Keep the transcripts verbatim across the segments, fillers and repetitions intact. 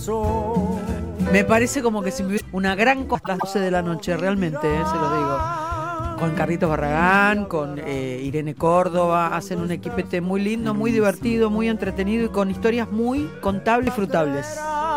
corazón. Me parece como que si me hubiera una gran cosa a las doce de la noche, realmente, eh, se lo digo. Con Carlitos Barragán, con eh, Irene Córdoba, hacen un equipete muy lindo, muy divertido, muy entretenido y con historias muy contables y frutables.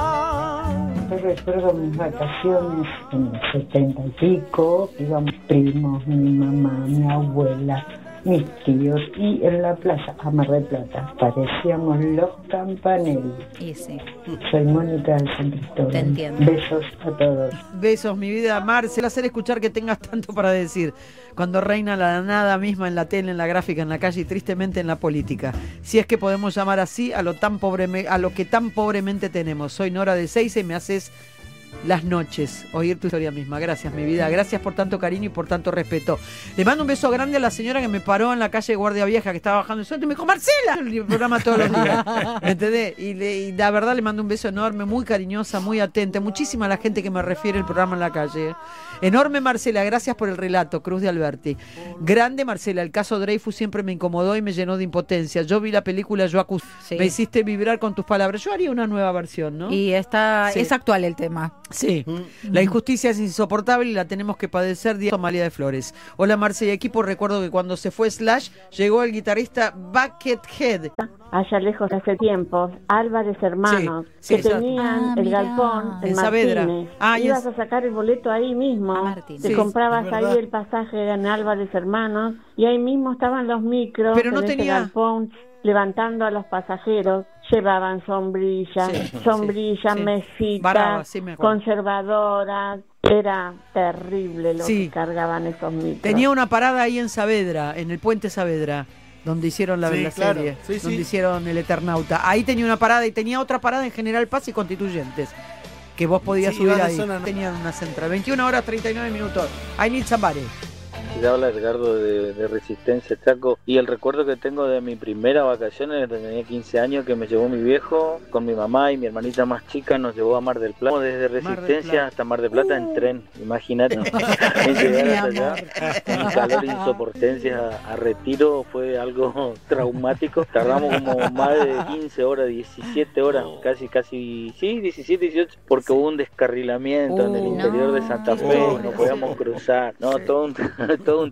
Yo recuerdo mis vacaciones en los setenta y pico, íbamos primos, mi mamá, mi abuela, mis tíos, y en la plaza, a Mar del Plata, parecíamos los Campanelli. Y sí. Soy Mónica de San Cristóbal. Te entiendo. Besos a todos. Besos, mi vida, Marce. Placer escuchar que tengas tanto para decir. Cuando reina la nada misma en la tele, en la gráfica, en la calle y tristemente en la política. Si es que podemos llamar así a lo tan pobre, a lo que tan pobremente tenemos. Soy Nora de Seiza y me haces las noches oír tu historia misma. Gracias, mi vida. Gracias por tanto cariño y por tanto respeto. Le mando un beso grande a la señora que me paró en la calle de Guardia Vieja, que estaba bajando el sueldo y me dijo, Marcela, el programa todos los días. ¿Me entendés? Y, le, y la verdad le mando un beso enorme, muy cariñosa, muy atenta. Muchísima la gente que me refiere el programa en la calle. Enorme, Marcela, gracias por el relato. Cruz de Alberti. Grande, Marcela, el caso Dreyfus siempre me incomodó y me llenó de impotencia. Yo vi la película, yo acusé. Sí. Me hiciste vibrar con tus palabras. Yo haría una nueva versión, ¿no? Y está, sí. Es actual el tema. Sí, mm. La injusticia es insoportable y la tenemos que padecer. Día Somalia de Flores. Hola, Marcela y equipo. Recuerdo que cuando se fue Slash, llegó el guitarrista Buckethead. Allá lejos hace tiempo, Álvarez Hermanos, sí, que sí, tenían ah, el mirá. galpón en, en Saavedra. Martínez. Ah, Ibas es... a sacar el boleto ahí mismo, te sí, comprabas ahí el pasaje en Álvarez Hermanos y ahí mismo estaban los micros. Pero no en tenía... ese galpón, levantando a los pasajeros. Llevaban sombrillas, sí, sombrillas, sí, sí. mesitas, Baraba, sí, conservadoras. Era terrible lo sí. que cargaban esos micros. Tenía una parada ahí en Saavedra, en el puente Saavedra, donde hicieron la, sí, la claro. serie, sí, donde sí. hicieron El Eternauta. Ahí tenía una parada y tenía otra parada en General Paz y Constituyentes, que vos podías sí, subir ahí. Zona, ¿no? Tenían una central. veintiuna horas treinta y nueve minutos. I need somebody. Te habla Edgardo de, de Resistencia Chaco, y el recuerdo que tengo de mi primera vacaciones, tenía quince años, que me llevó mi viejo con mi mamá y mi hermanita más chica, nos llevó a Mar del Plata, desde Resistencia hasta Mar del Plata uh. en tren, imagínate. En llegar hasta allá, un calor insoportable a, a Retiro fue algo traumático. Tardamos como más de quince horas, diecisiete horas, casi, casi, sí, diecisiete, dieciocho, porque hubo un descarrilamiento uh, en el interior no. de Santa Fe, no podíamos cruzar, no, todo un